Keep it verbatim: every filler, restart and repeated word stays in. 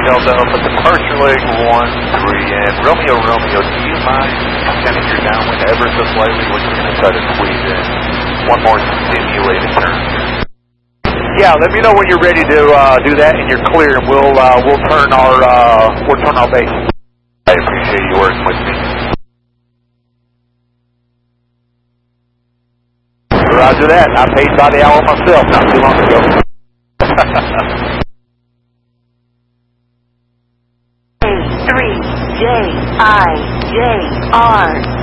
Delta Alpha, departure leg one three, and Romeo Romeo, do you mind extending your downwind ever so slightly? We're just going to try to squeeze in one more simulated turn. Yeah, let me know when you're ready to uh, do that and you're clear, and we'll uh, we'll turn our uh, we'll turn our base. I appreciate you working with me. Roger that. I paid by the hour myself not too long ago. A three J I J R